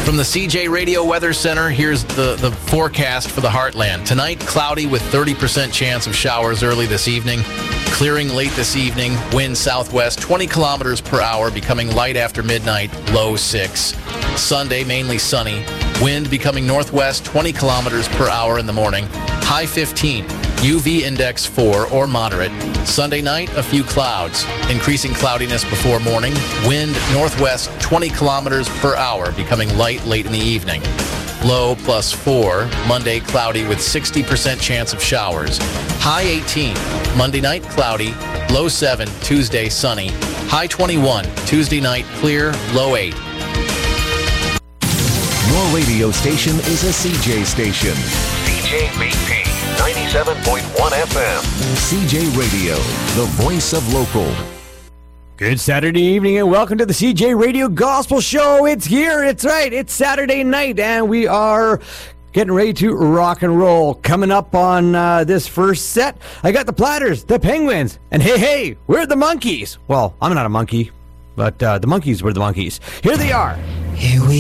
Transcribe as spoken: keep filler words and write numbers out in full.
From the C J Radio Weather Center, here's the, the forecast for the Heartland. Tonight, cloudy with thirty percent chance of showers early this evening. Clearing late this evening. Wind southwest twenty kilometers per hour, becoming light after midnight, low six. Sunday, mainly sunny. Wind becoming northwest twenty kilometers per hour in the morning. High fifteen. U V index four or moderate. Sunday night, a few clouds. Increasing cloudiness before morning. Wind northwest twenty kilometers per hour, becoming light late in the evening. Low plus four. Monday, cloudy with sixty percent chance of showers. High eighteen. Monday night, cloudy. Low seven. Tuesday, sunny. High twenty-one. Tuesday night, clear. Low eight. Your radio station is a C J station. C J B P ninety-seven point one F M. C J Radio, the voice of local. Good Saturday evening and welcome to the C J Radio Gospel Show. It's here. It's right. It's Saturday night and we are getting ready to rock and roll. Coming up on uh, this first set, I got the Platters, the Penguins, and hey, hey, we're the Monkeys. Well, I'm not a monkey, but uh, the Monkeys were the Monkeys. Here they are. Here we